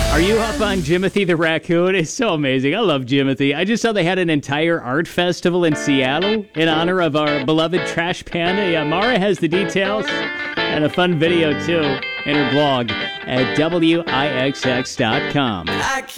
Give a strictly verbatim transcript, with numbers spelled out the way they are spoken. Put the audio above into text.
Are you up on Jimothy the raccoon? It's so amazing. I love Jimothy. I just saw they had an entire art festival in Seattle in honor of our beloved trash panda. Yeah, Mara has the details and a fun video, too, in her blog at W I X X dot com.